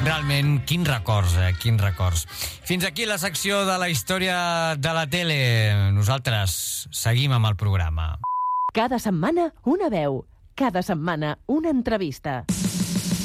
Realment, quins records, quins records. Fins aquí la secció de la història de la tele. Nosaltres seguim amb el programa. Cada setmana una veu, cada setmana una entrevista.